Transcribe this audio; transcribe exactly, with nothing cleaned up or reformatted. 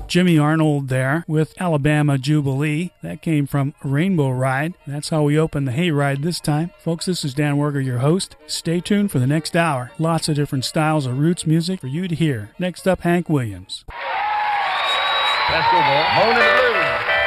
Jimmy Arnold there with Alabama Jubilee. That came from Rainbow Ride. That's how we open the Hayride this time. Folks, this is Dan Werger, your host. Stay tuned for the next hour. Lots of different styles of roots music for you to hear. Next up, Hank Williams. Let's go, boy. Moan in the blues.